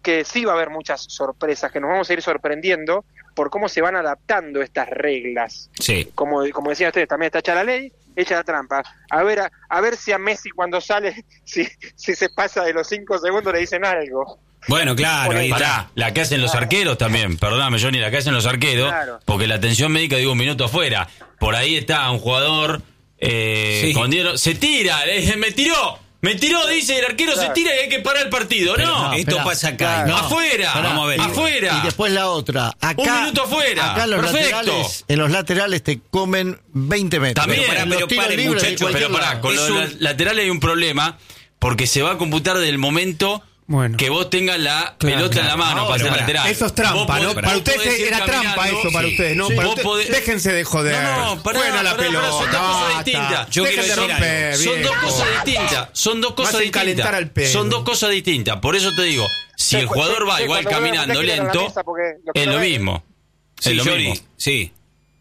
que sí va a haber muchas sorpresas, que nos vamos a ir sorprendiendo por cómo se van adaptando estas reglas. Sí. Como decían ustedes, también está hecha la ley, hecha la trampa. A ver si a Messi cuando sale, si se pasa de los 5 segundos le dicen algo. Bueno, claro, ahí está. La que hacen los arqueros también, perdóname, Johnny, la que hacen los arqueros, claro. Porque la atención médica, digo, un minuto afuera. Por ahí está un jugador, sí. Se tira, me tiró, dice el arquero, claro. Se tira y hay que parar el partido. Pero no, esto pasa acá. Claro. No. Afuera, vamos a ver. Afuera. Y después la otra. Acá, un minuto afuera. Acá en los laterales te comen 20 metros. También, pero paren, muchachos, pero pará, con los laterales hay un problema, porque se va a computar del momento... Bueno. Que vos tengas la pelota en la mano para ser lateral. Eso es trampa, ¿no? Para ustedes era trampa eso, para ustedes, ¿no? Sí. Para ustedes, déjense de joder. No, buena la pelota. Son dos cosas distintas. Yo quiero decir algo. Son dos cosas distintas. Son dos cosas distintas. Por eso te digo, si el jugador va igual caminando lento, es lo mismo. Es lo mismo. Sí.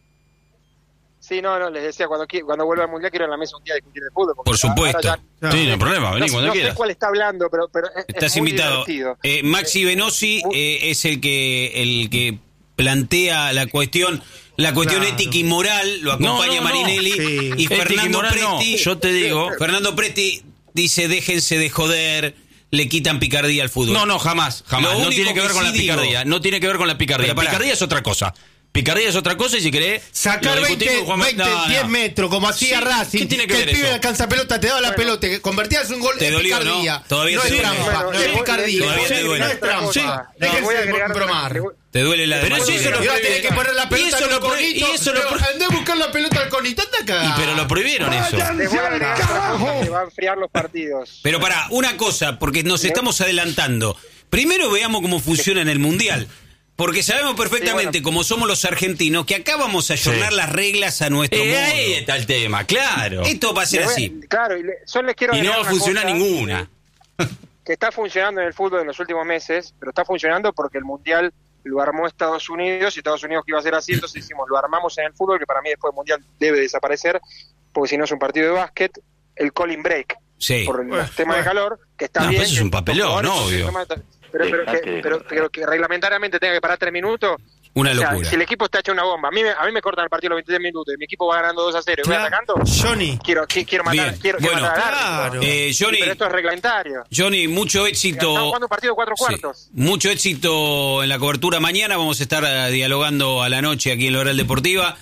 Sí, no, les decía, cuando vuelva al Mundial quiero en la mesa un día discutir de fútbol. Por supuesto. Sí, no hay problema, vení cuando quieras. No sé cuál está hablando, pero estás invitado. Maxi Venosi es el que plantea la cuestión ética y moral, lo acompaña Marinelli. Sí. Y Fernando Presti, yo te digo, Fernando Presti dice, déjense de joder. Le quitan picardía al fútbol. No, jamás. No tiene que ver con la picardía. No tiene que ver con la picardía. La picardía es otra cosa. Picardía es otra cosa y si querés... Sacar 10 metros, como hacía Racing, que el pibe alcanza pelota, te daba la pelota, convertías un gol en picardía. ¿No? Todavía no te es trampa, no es picardía. Todavía te duele. No es trampa. Déjense de bromar. Te duele la pero si eso lo prohibieron. Tenés que poner la pelota al conito. Andá a buscar la pelota al conito. Anda acá. Pero lo prohibieron eso. Se va a enfriar los partidos. Pero pará, una cosa, porque nos estamos adelantando. Primero veamos cómo funciona en el Mundial. Porque sabemos perfectamente, como somos los argentinos, que acá vamos a ayornar las reglas a nuestro modo. Ahí está el tema, claro. Esto va a ser así. Claro, yo les quiero y no va a funcionar ninguna. Que está funcionando en el fútbol en los últimos meses, pero está funcionando porque el Mundial lo armó Estados Unidos, y Estados Unidos que iba a ser así, entonces decimos, lo armamos en el fútbol, que para mí después del Mundial debe desaparecer, porque si no es un partido de básquet, el calling break, por los temas de calor, que está bien. Eso es un papelón, obvio. Pero que reglamentariamente tenga que parar 3 minutos. Una locura. Si el equipo está hecho una bomba, a mí me cortan el partido a los 23 minutos y mi equipo va ganando 2-0 y voy atacando. Johnny. Quiero matar. Quiero matar Johnny, pero esto es reglamentario. Johnny, mucho éxito. Estamos jugando un partido de 4 cuartos. Mucho éxito en la cobertura mañana. Vamos a estar dialogando a la noche aquí en la Oral Deportiva.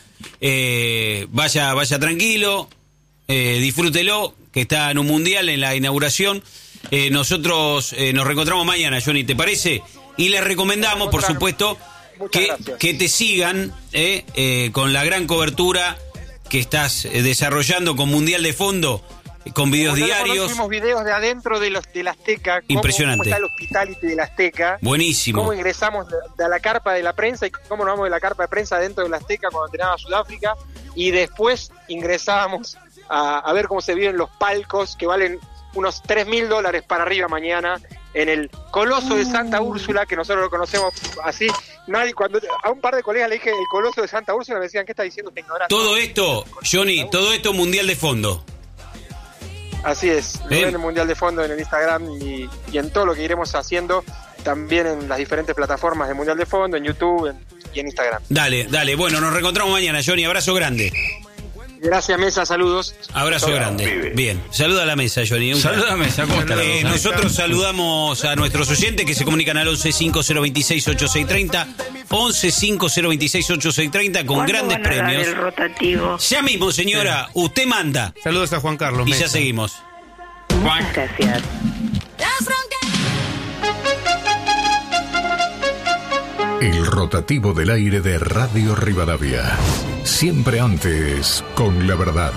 Vaya tranquilo. Disfrútelo, que está en un mundial en la inauguración. Nosotros nos reencontramos mañana, Johnny, ¿te parece? Y les recomendamos, por supuesto, que te sigan con la gran cobertura que estás desarrollando con Mundial de Fondo, con videos diarios. Hicimos videos de adentro del Azteca. Impresionante. Cómo está el hospitality del Azteca. Buenísimo. Cómo ingresamos de la carpa de la prensa y cómo nos vamos de la carpa de prensa dentro del Azteca cuando entrenaba a Sudáfrica. Y después ingresábamos a ver cómo se viven los palcos que valen unos $3,000 para arriba mañana en el Coloso de Santa Úrsula, que nosotros lo conocemos así. Cuando a un par de colegas le dije el Coloso de Santa Úrsula, me decían, ¿qué está diciendo este ignorante? Todo esto, Johnny, todo esto Mundial de Fondo. Así es, en el Mundial de Fondo en el Instagram y en todo lo que iremos haciendo, también en las diferentes plataformas de Mundial de Fondo, en YouTube y en Instagram. Dale, bueno, nos reencontramos mañana, Johnny, abrazo grande. Gracias, mesa, saludos. Abrazo grande. Bien, saluda a la mesa, Johnny. Saluda a la mesa, ¿cómo está? Nosotros saludamos a nuestros oyentes que se comunican al 1150268630, 1150268630 con grandes premios. El rotativo? Ya mismo, señora, usted manda. Saludos a Juan Carlos. Y Mesa. Ya seguimos. Muchas gracias. El rotativo del aire de Radio Rivadavia. Siempre antes, con la verdad.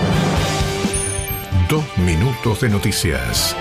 2 minutos de noticias.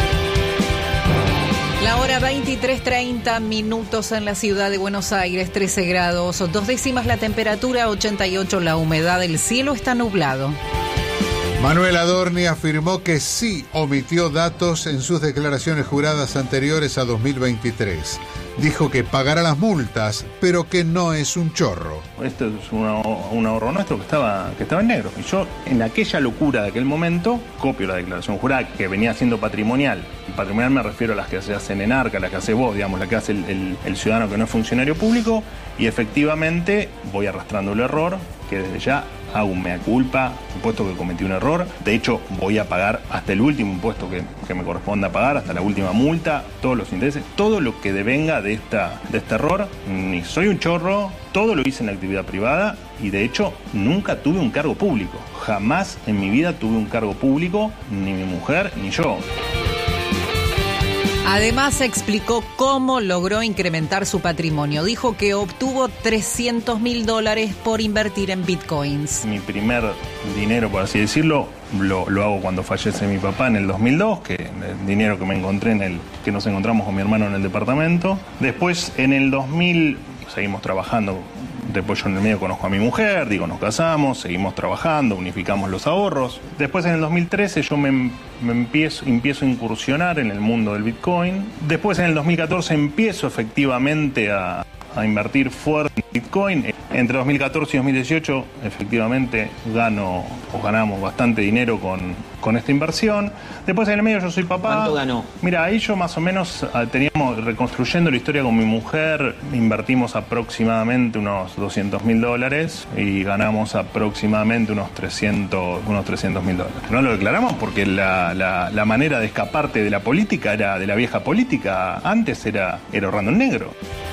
La hora 23:30 minutos en la ciudad de Buenos Aires, 13 grados, 2 décimas la temperatura, 88 la humedad, el cielo está nublado. Manuel Adorni afirmó que sí omitió datos en sus declaraciones juradas anteriores a 2023. Dijo que pagará las multas, pero que no es un chorro. Esto es un ahorro nuestro que estaba en negro. Y yo, en aquella locura de aquel momento, copio la declaración jurada que venía siendo patrimonial. Patrimonial me refiero a las que se hacen en ARCA, las que hace vos, digamos, la que hace el ciudadano que no es funcionario público. Y efectivamente voy arrastrando el error, que desde ya hago un mea culpa, supuesto que cometí un error. De hecho, voy a pagar hasta el último impuesto que me corresponda pagar, hasta la última multa, todos los intereses, todo lo que devenga de este error. Ni soy un chorro, todo lo hice en la actividad privada y de hecho nunca tuve un cargo público. Jamás en mi vida tuve un cargo público, ni mi mujer ni yo. Además explicó cómo logró incrementar su patrimonio. Dijo que obtuvo $300.000 por invertir en bitcoins. Mi primer dinero, por así decirlo, lo hago cuando fallece mi papá en el 2002, que el dinero que me encontré que nos encontramos con mi hermano en el departamento. Después, en el 2000, seguimos trabajando. Después yo en el medio conozco a mi mujer, nos casamos, seguimos trabajando, unificamos los ahorros. Después en el 2013 yo me empiezo a incursionar en el mundo del Bitcoin. Después en el 2014 empiezo efectivamente a invertir fuerte en Bitcoin. Entre 2014 y 2018 efectivamente ganamos bastante dinero con esta inversión. Después en el medio yo soy papá. ¿Cuánto ganó? Mira, ahí yo más o menos teníamos, reconstruyendo la historia con mi mujer, invertimos aproximadamente unos $200.000 y ganamos aproximadamente unos $300.000. No lo declaramos porque la manera de escaparte de la política de la vieja política, antes era ahorrando en negro.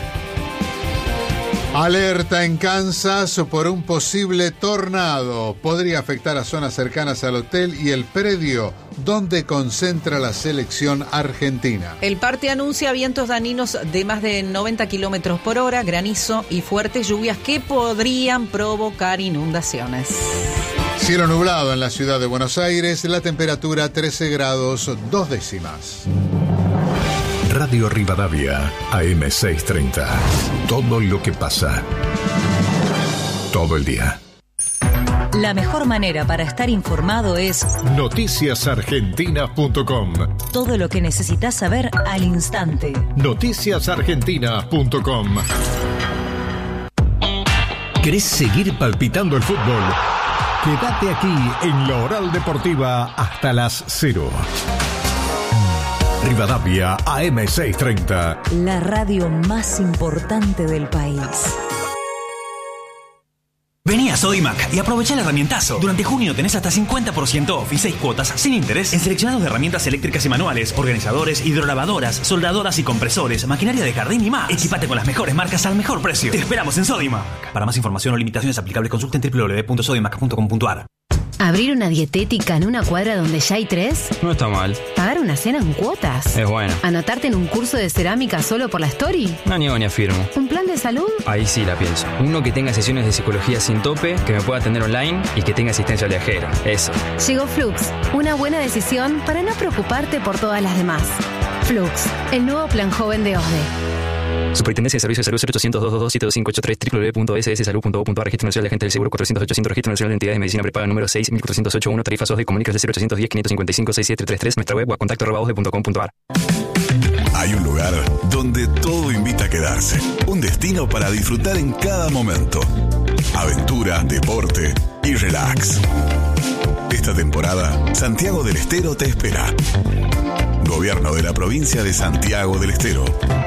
Alerta en Kansas por un posible tornado. Podría afectar a zonas cercanas al hotel y el predio donde concentra la selección argentina. El parte anuncia vientos dañinos de más de 90 kilómetros por hora, granizo y fuertes lluvias que podrían provocar inundaciones. Cielo nublado en la ciudad de Buenos Aires, la temperatura 13 grados 2 décimas. Radio Rivadavia, AM630. Todo lo que pasa. Todo el día. La mejor manera para estar informado es noticiasargentina.com. Todo lo que necesitas saber al instante. Noticiasargentina.com. ¿Querés seguir palpitando el fútbol? Quédate aquí en la Oral Deportiva hasta las 0. Rivadavia AM630. La radio más importante del país. Vení a Sodimac y aprovecha el herramientazo. Durante junio tenés hasta 50% off y 6 cuotas sin interés en seleccionados de herramientas eléctricas y manuales, organizadores, hidrolavadoras, soldadoras y compresores, maquinaria de jardín y más. Equipate con las mejores marcas al mejor precio. Te esperamos en Sodimac. Para más información o limitaciones aplicables consulta en www.sodimac.com.ar. ¿Abrir una dietética en una cuadra donde ya hay 3? No está mal. ¿Pagar una cena en cuotas? Es bueno. ¿Anotarte en un curso de cerámica solo por la story? No niego ni afirmo. ¿Un plan de salud? Ahí sí la pienso. Uno que tenga sesiones de psicología sin tope, que me pueda atender online y que tenga asistencia al viajero. Eso. Llegó Flux, una buena decisión para no preocuparte por todas las demás. Flux, el nuevo plan joven de OSDE. Superintendencia de Servicios de Salud 0800-222-7583 www.sssalud.gov.ar. Registro Nacional de Agentes del Seguro 400-800. Registro Nacional de Entidades de Medicina Prepaga número 6.408.1. Tarifas OSDE. Comunicas de 0810-555-6733. Nuestra web o a contacto@osde.com.ar. Hay un lugar donde todo invita a quedarse. Un destino para disfrutar en cada momento. Aventura, deporte y relax. Esta temporada, Santiago del Estero te espera. Gobierno de la provincia de Santiago del Estero.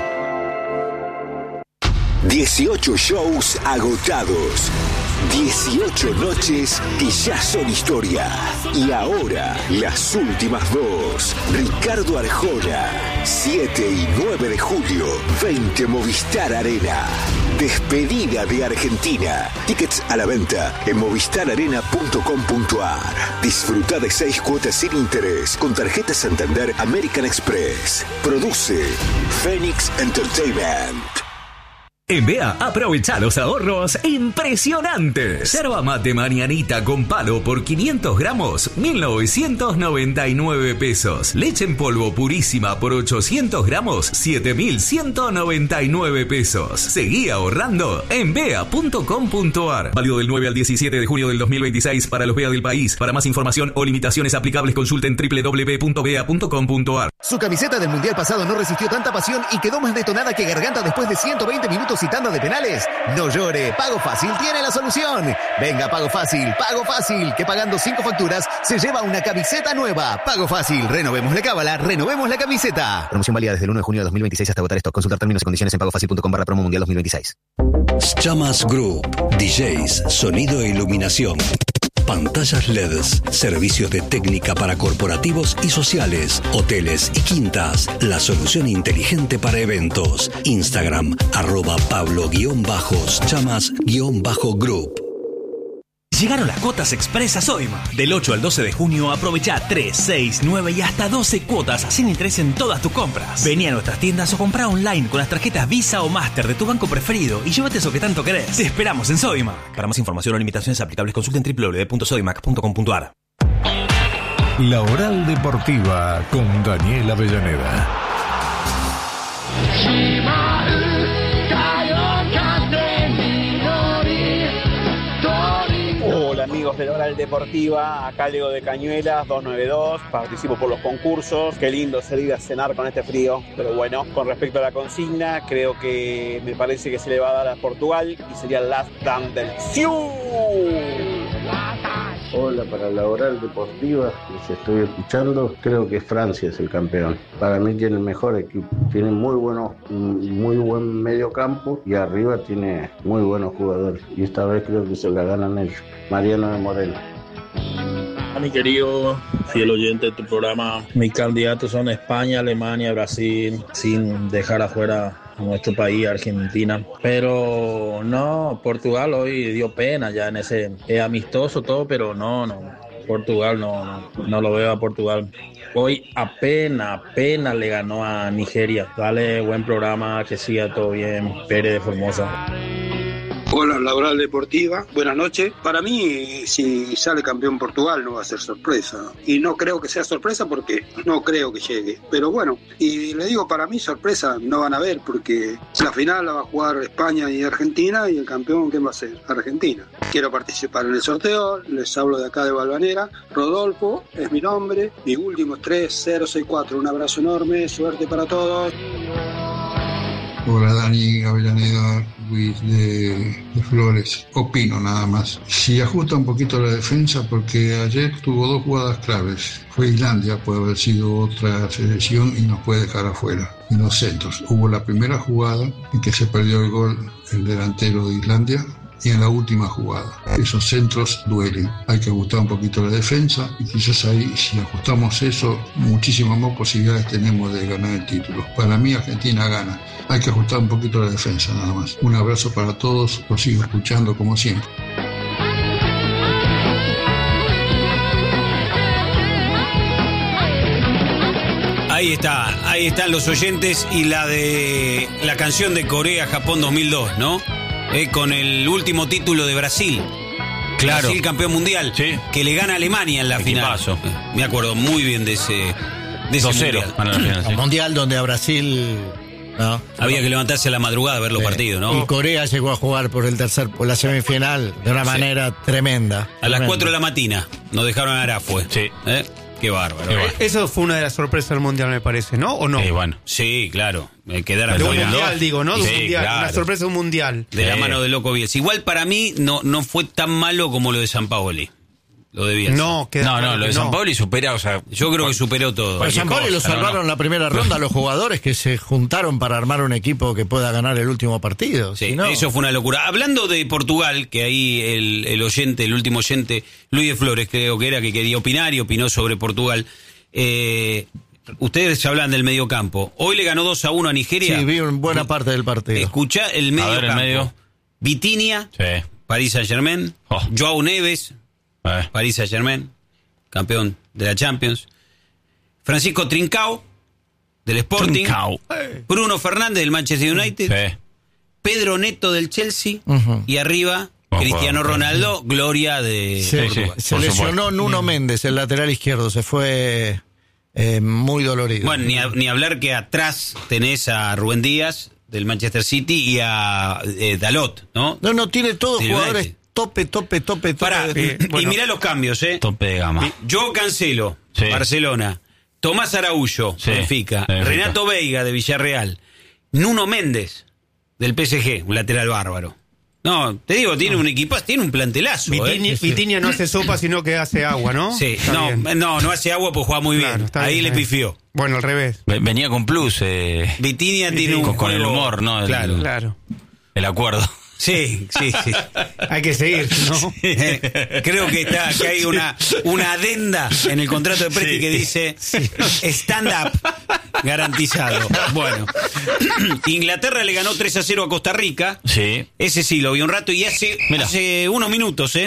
18 shows agotados. 18 noches que ya son historia. Y ahora, las últimas dos. Ricardo Arjona. 7 y 9 de julio, 20 Movistar Arena. Despedida de Argentina. Tickets a la venta en movistararena.com.ar. Disfruta de 6 cuotas sin interés con tarjeta Santander American Express. Produce Phoenix Entertainment. En BEA, aprovecha los ahorros impresionantes. Yerba mate mañanita con palo por 500 gramos, 1.999 pesos. Leche en polvo purísima por 800 gramos, 7.199 pesos. Seguí ahorrando en bea.com.ar. Válido del 9 al 17 de junio del 2026 para los BEA del país. Para más información o limitaciones aplicables, consulten www.bea.com.ar. Su camiseta del Mundial pasado no resistió tanta pasión y quedó más detonada que Garganta después de 120 minutos y tanda de penales. No llore, Pago Fácil tiene la solución. Venga, Pago Fácil, que pagando 5 facturas se lleva una camiseta nueva. Pago Fácil, renovemos la cábala, renovemos la camiseta. Promoción válida desde el 1 de junio de 2026 hasta agotar stock. Consultar términos y condiciones en pagofacil.com/promo mundial 2026. Chamas Group, DJs, sonido e iluminación. Pantallas LEDs, servicios de técnica para corporativos y sociales, hoteles y quintas. La solución inteligente para eventos. Instagram, @Pablo_Chamas_Group. Llegaron las cuotas express a Sodimac. Del 8 al 12 de junio aprovecha 3, 6, 9 y hasta 12 cuotas sin interés en todas tus compras. Vení a nuestras tiendas o comprá online con las tarjetas Visa o Master de tu banco preferido y llévate eso que tanto querés. Te esperamos en Sodimac. Para más información o limitaciones aplicables consulten www.sodimac.com.ar. La Oral Deportiva con Daniel Avellaneda. Hola amigos de la Oral Deportiva, acá Leo de Cañuelas 292, participo por los concursos, qué lindo salir a cenar con este frío, pero bueno, con respecto a la consigna, creo que me parece que se le va a dar a Portugal y sería el last dance del Siu. Hola, para la Oral Deportiva, les estoy escuchando, creo que Francia es el campeón. Para mí tiene el mejor equipo, tiene muy buen medio campo y arriba tiene muy buenos jugadores. Y esta vez creo que se la ganan ellos. Mariano de Moreno. A mi querido fiel oyente de tu programa, mis candidatos son España, Alemania, Brasil, sin dejar afuera a nuestro país, Argentina. Pero no, Portugal hoy dio pena ya en ese amistoso todo, pero no, Portugal no lo veo a Portugal. Hoy apenas le ganó a Nigeria. Dale, buen programa, que siga todo bien. Pérez de Formosa. Hola, la Oral Deportiva, buenas noches. Para mí, si sale campeón Portugal no va a ser sorpresa. Y no creo que sea sorpresa porque no creo que llegue. Pero bueno, y le digo, para mí sorpresa no van a haber porque la final la va a jugar España y Argentina y el campeón, ¿quién va a ser? Argentina. Quiero participar en el sorteo, les hablo de acá de Valvanera. Rodolfo es mi nombre, mi último es 3064. Un abrazo enorme, suerte para todos. Hola Dani, Avellaneda, Luis de Flores. Opino nada más. Si ajusta un poquito la defensa, porque ayer tuvo 2 jugadas claves. Fue Islandia, puede haber sido otra selección y nos puede dejar afuera. En los centros. Hubo la primera jugada en que se perdió el gol el delantero de Islandia y en la última jugada. Esos centros duelen. Hay que ajustar un poquito la defensa y quizás ahí, si ajustamos eso, muchísimas más posibilidades tenemos de ganar el título. Para mí Argentina gana. Hay que ajustar un poquito la defensa nada más. Un abrazo para todos, los sigo escuchando como siempre. Ahí están los oyentes y la canción de Corea-Japón 2002, ¿no? Con el último título de Brasil. Claro. Brasil campeón mundial, sí, que le gana a Alemania en la final. Me acuerdo muy bien de ese 2-0 mundial. Un mundial donde a Brasil ¿no? Había que levantarse a la madrugada a ver los partidos, ¿no? Y Corea llegó a jugar por la semifinal de una manera tremenda. A las 4 de la mañana nos dejaron a Arafue. Sí. Qué bárbaro. Eso fue una de las sorpresas del mundial, me parece, ¿no? ¿O no? Bueno. Sí, claro. Quedar de un mundial, digo, ¿no? De un mundial. Claro. Una sorpresa de un mundial. De la mano de Loco Bielsa. Igual para mí no fue tan malo como lo de Sampaoli. Lo de Bielsa. No, lo de Sampaoli supera, o sea, yo creo que superó todo. Pero Sampaoli lo salvaron la primera ronda a los jugadores que se juntaron para armar un equipo que pueda ganar el último partido. Sí, eso fue una locura. Hablando de Portugal, que ahí el último oyente, Luis de Flores, creo que era, que quería opinar y opinó sobre Portugal. Ustedes hablan del mediocampo. Hoy le ganó 2-1 a Nigeria. Sí, vi buena parte del partido. Escuchá el mediocampo. Vitinha, sí. Paris Saint-Germain, Joao Neves, Paris Saint-Germain, campeón de la Champions. Francisco Trincao, del Sporting. Bruno Fernández, del Manchester United. Pedro Neto del Chelsea y arriba Cristiano Ronaldo, gloria de Uruguay. Se lesionó Nuno Méndez, el lateral izquierdo, se fue muy dolorido. Bueno, ni hablar que atrás tenés a Rubén Díaz del Manchester City y a Dalot, ¿no? No, tiene todos jugadores tope. Pará, y mirá los cambios, Tope de gama. Joao Cancelo, Barcelona. Tomás Araújo, Benfica. Renato Veiga, de Villarreal. Nuno Méndez, del PSG, un lateral bárbaro. No, te digo, tiene un equipazo, tiene un plantelazo. Vitinha no hace sopa, sino que hace agua, ¿no? Sí, no hace agua, pues juega muy bien. Ahí le pifió. Bueno, al revés. Venía con plus. Vitinha tiene un con el humor, ¿no? Claro. El acuerdo. Sí. Hay que seguir, ¿no? Creo que hay una adenda en el contrato de Presti que dice stand up garantizado. Bueno, Inglaterra le ganó 3-0 a Costa Rica. Sí. Ese sí lo vi un rato y hace unos minutos,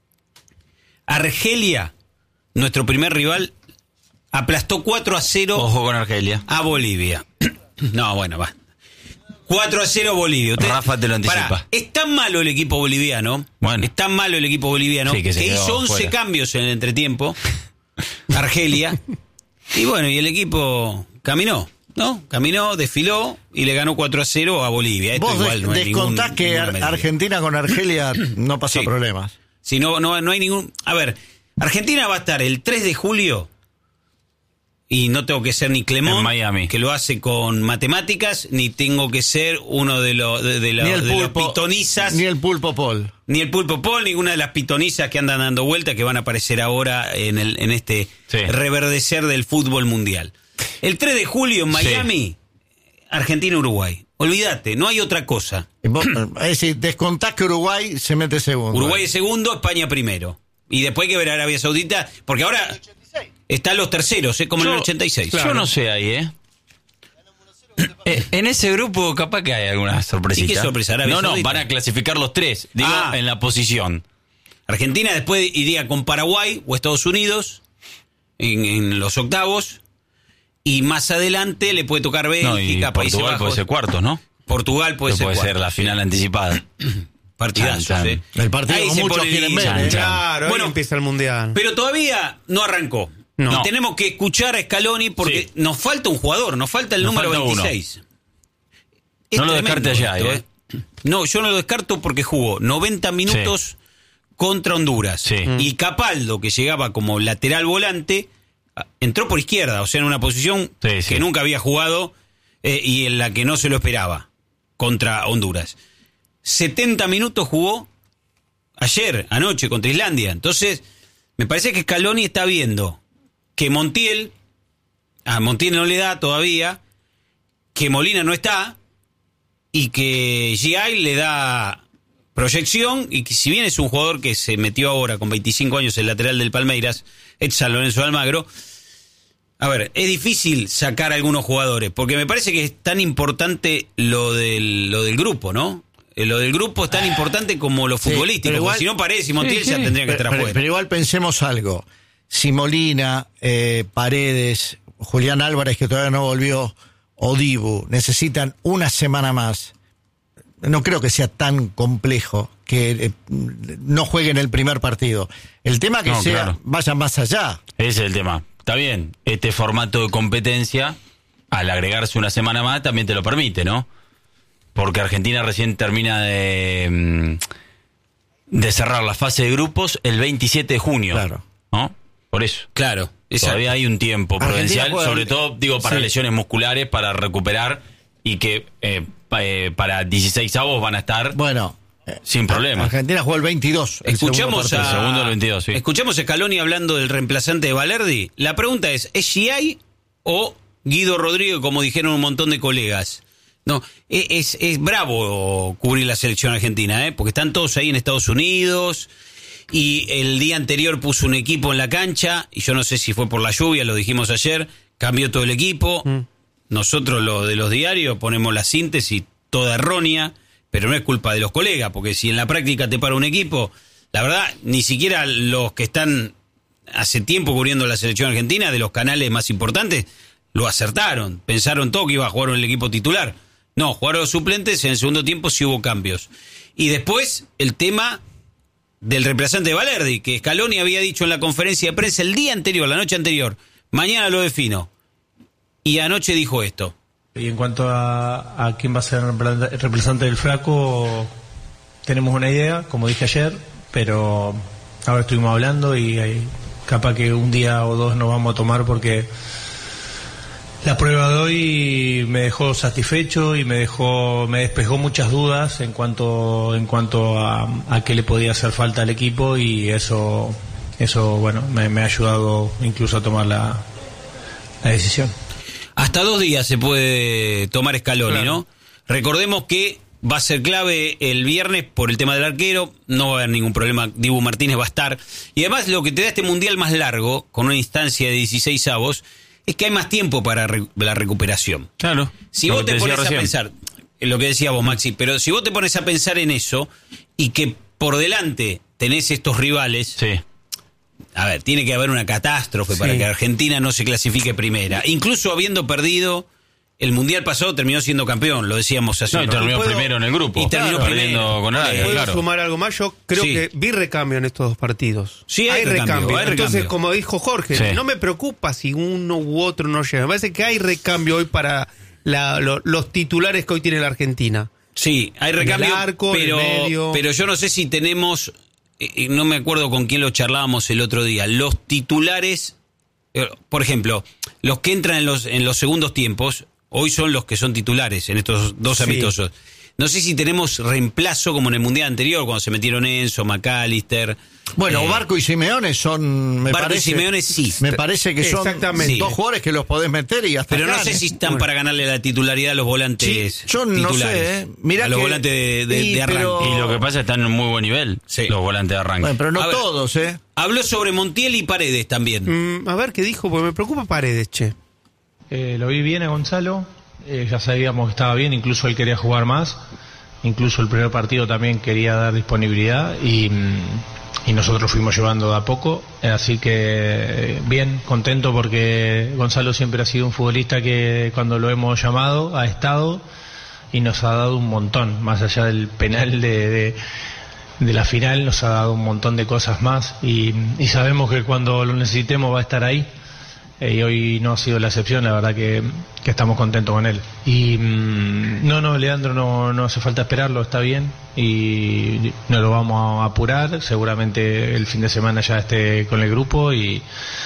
Argelia, nuestro primer rival, aplastó 4-0. Ojo con Argelia. A Bolivia. No, bueno, va. 4-0 Bolivia. Rafa te lo anticipa. Pará, es tan malo el equipo boliviano. Bueno. Es tan malo el equipo boliviano que hizo 11 fuera. cambios en el entretiempo. Argelia. Y bueno, y el equipo caminó, ¿no? Caminó, desfiló y le ganó 4-0 a Bolivia. Esto Vos igual no hay descontás que Argentina con Argelia no pasa problemas. Si no hay ningún... A ver, Argentina va a estar el 3 de julio... Y no tengo que ser ni Clemón, en Miami, que lo hace con matemáticas, ni tengo que ser uno de los pitonisas. Ni el Pulpo Paul. Ni el Pulpo Paul, ninguna de las pitonisas que andan dando vuelta, que van a aparecer ahora en este reverdecer del fútbol mundial. El 3 de julio en Miami, Argentina-Uruguay. Olvídate, no hay otra cosa. Es decir, descontás que Uruguay se mete segundo. Uruguay es segundo, España primero. Y después hay que ver a Arabia Saudita, porque ahora... Están los terceros, como en el 86. Yo no sé ahí, en ese grupo capaz que hay alguna sorpresita. ¿Y qué sorpresa? Arabia Saudita. Van a clasificar los tres, digo, en la posición. Argentina después iría con Paraguay o Estados Unidos en los octavos. Y más adelante le puede tocar Bélgica, Países Bajos. Portugal puede ser cuartos, ¿no? Portugal puede ser cuartos. Puede ser la final anticipada. Partidazo, El partido que muchos quieren ver. Claro, bueno, empieza el Mundial. Pero todavía no arrancó. No. Y tenemos que escuchar a Scaloni porque nos falta un jugador, nos falta el número 26. No lo descarte allá, No, yo no lo descarto porque jugó 90 minutos contra Honduras. Sí. Y Capaldo, que llegaba como lateral volante, entró por izquierda, o sea, en una posición que nunca había jugado y en la que no se lo esperaba contra Honduras. 70 minutos jugó anoche contra Islandia. Entonces, me parece que Scaloni está viendo que Montiel, a Montiel no le da todavía, que Molina no está, y que G.I. le da proyección, y que si bien es un jugador que se metió ahora con 25 años, el lateral del Palmeiras, San Lorenzo de Almagro, a ver, es difícil sacar a algunos jugadores, porque me parece que es tan importante lo del grupo, ¿no? Lo del grupo es tan importante como lo futbolístico, igual, porque si no Paredes y Montiel ya tendrían que estar afuera. Pero igual pensemos algo. Si Molina, Paredes, Julián Álvarez, que todavía no volvió, o Dibu, necesitan una semana más, no creo que sea tan complejo que no jueguen el primer partido. El tema que vayan más allá. Ese es el tema. Está bien, este formato de competencia, al agregarse una semana más, también te lo permite, ¿no? Porque Argentina recién termina de cerrar la fase de grupos el 27 de junio. Claro. ¿No? Por eso. Claro. Todavía hay un tiempo prudencial, sobre todo, para lesiones musculares, para recuperar, y que para 16avos van a estar sin problema. Argentina jugó el 22. Escuchamos el segundo del 22, sí. Escuchamos a Scaloni hablando del reemplazante de Valerdi. La pregunta es Giai o Guido Rodríguez, como dijeron un montón de colegas? No, es bravo cubrir la selección argentina, porque están todos ahí en Estados Unidos, y el día anterior puso un equipo en la cancha, y yo no sé si fue por la lluvia, lo dijimos ayer, cambió todo el equipo. Nosotros, los de los diarios, ponemos la síntesis toda errónea, pero no es culpa de los colegas, porque si en la práctica te para un equipo, la verdad, ni siquiera los que están hace tiempo cubriendo la selección argentina, de los canales más importantes, lo acertaron, pensaron todo que iba a jugar en el equipo titular. No, jugaron los suplentes, en el segundo tiempo sí hubo cambios. Y después el tema del reemplazante de Valerdi, que Scaloni había dicho en la conferencia de prensa el día anterior, la noche anterior, mañana lo defino. Y anoche dijo esto. Y en cuanto a quién va a ser el reemplazante del Flaco, tenemos una idea, como dije ayer, pero ahora estuvimos hablando y capaz que un día o dos nos vamos a tomar porque la prueba de hoy me dejó satisfecho y me despejó muchas dudas en cuanto a qué le podía hacer falta al equipo, y eso bueno, me ha ayudado incluso a tomar la decisión. Hasta 2 días se puede tomar Scaloni, claro, ¿no? Recordemos que va a ser clave el viernes por el tema del arquero, no va a haber ningún problema, Dibu Martínez va a estar. Y además lo que te da este mundial más largo, con una instancia de 16avos, es que hay más tiempo para la recuperación. Claro. Si vos te pones a pensar, lo que decía vos, Maxi, pero si vos te pones a pensar en eso y que por delante tenés estos rivales... Sí. A ver, tiene que haber una catástrofe para que Argentina no se clasifique primera. Incluso habiendo perdido el mundial pasado, terminó siendo campeón, lo decíamos hace un rato. Terminó primero en el grupo. Y terminó perdiendo con Arabia. ¿Puedo sumar algo más? Yo creo que vi recambio en estos 2 partidos. Sí, hay recambio. Entonces, como dijo Jorge, no me preocupa si uno u otro no llega. Me parece que hay recambio hoy para los titulares que hoy tiene la Argentina. Sí, hay recambio, pero yo no sé si tenemos... no me acuerdo con quién lo charlábamos el otro día, los titulares, por ejemplo, los que entran en los segundos tiempos, hoy son los que son titulares en estos 2 amistosos. No sé si tenemos reemplazo como en el mundial anterior, cuando se metieron Enzo, McAllister. Bueno, Barco y Simeone son, Barco y Simeone sí. Me parece que son 2 jugadores que los podés meter y hasta pero no sé si están para ganarle la titularidad a los volantes yo titulares. No sé, Mirá a los volantes de arranque. Y lo que pasa es que están en muy buen nivel, los volantes de arranque. Bueno, pero no todos, Habló sobre Montiel y Paredes también. A ver qué dijo, porque me preocupa Paredes, che. Lo vi bien a Gonzalo. Ya sabíamos que estaba bien, incluso él quería jugar más, incluso el primer partido también quería dar disponibilidad y nosotros fuimos llevando de a poco, así que bien, contento porque Gonzalo siempre ha sido un futbolista que cuando lo hemos llamado ha estado y nos ha dado un montón, más allá del penal de la final, nos ha dado un montón de cosas más y sabemos que cuando lo necesitemos va a estar ahí. Y hoy no ha sido la excepción, la verdad que estamos contentos con él. Y no, Leandro no hace falta esperarlo, está bien y no lo vamos a apurar, seguramente el fin de semana ya esté con el grupo y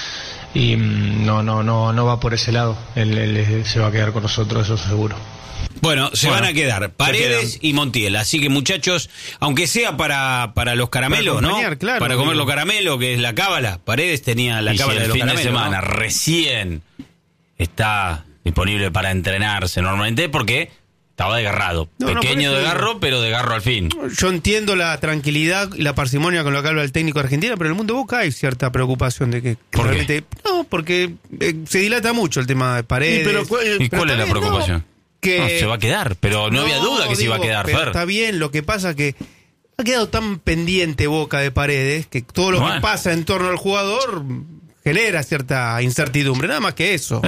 no va por ese lado, él se va a quedar con nosotros, eso seguro. Bueno, van a quedar Paredes y Montiel, así que muchachos, aunque sea para los caramelos, ¿no? Claro, para comer los caramelos, que es la cábala. Paredes tenía la cábala de los caramelos. El fin de semana recién está disponible para entrenarse normalmente porque estaba desgarrado. Pequeño desgarro, pero desgarro al fin. Yo entiendo la tranquilidad y la parsimonia con lo que habla el técnico argentino, pero en el mundo de Boca hay cierta preocupación de que realmente... No, porque se dilata mucho el tema de Paredes. ¿Y cuál es la preocupación? Que se va a quedar, pero no había duda que se iba a quedar, pero Fer. Está bien, lo que pasa que ha quedado tan pendiente Boca de Paredes que todo lo que pasa en torno al jugador genera cierta incertidumbre, nada más que eso.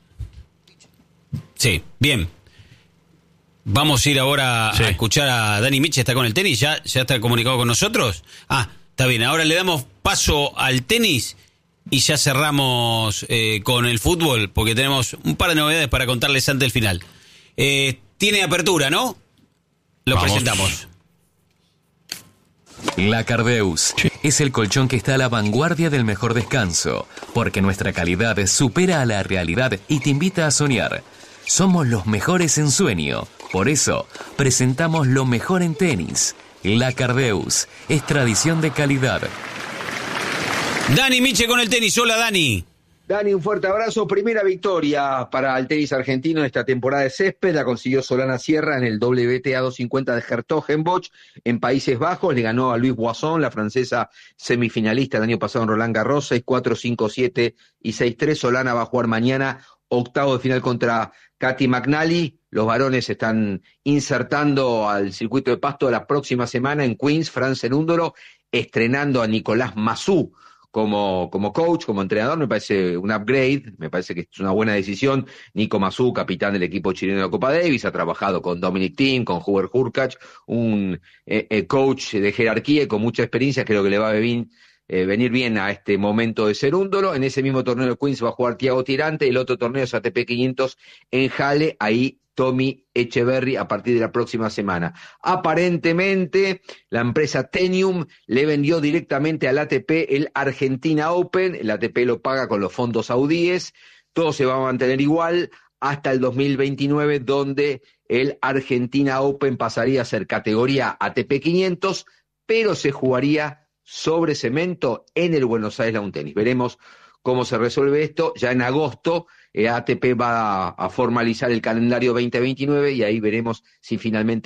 Sí, bien. Vamos a ir ahora a escuchar a Dani Miche, está con el tenis, ya está comunicado con nosotros. Está bien, ahora le damos paso al tenis y ya cerramos con el fútbol, porque tenemos un par de novedades para contarles antes del final. Tiene apertura, ¿no? Lo presentamos. La Cardeus es el colchón que está a la vanguardia del mejor descanso, porque nuestra calidad supera a la realidad y te invita a soñar. Somos los mejores en sueño, por eso presentamos lo mejor en tenis. La Cardeus es tradición de calidad. Dani Miche con el tenis. Hola, Dani. Dani, un fuerte abrazo. Primera victoria para el tenis argentino en esta temporada de césped. La consiguió Solana Sierra en el WTA 250 de Hertogenbosch en Países Bajos. Le ganó a Louise Boisson, la francesa semifinalista el año pasado en Roland Garros, 6-4, 5-7 y 6-3. Solana va a jugar mañana octavo de final contra Katy McNally. Los varones están insertando al circuito de pasto la próxima semana en Queens, France Cerúndolo, estrenando a Nicolás Massú como coach, como entrenador, me parece un upgrade, me parece que es una buena decisión. Nico Mazú, capitán del equipo chileno de la Copa Davis, ha trabajado con Dominic Thiem, con Hubert Hurkacz, un coach de jerarquía y con mucha experiencia, creo que le va a venir bien a este momento de Cerúndolo. En ese mismo torneo de Queens va a jugar Thiago Tirante, el otro torneo es ATP 500 en Halle, ahí Tommy Echeverry a partir de la próxima semana. Aparentemente, la empresa Tenium le vendió directamente al ATP el Argentina Open, el ATP lo paga con los fondos saudíes, todo se va a mantener igual hasta el 2029, donde el Argentina Open pasaría a ser categoría ATP 500, pero se jugaría sobre cemento en el Buenos Aires Lawn Tennis. Veremos cómo se resuelve esto. Ya en agosto ATP va a formalizar el calendario 2029 y ahí veremos si finalmente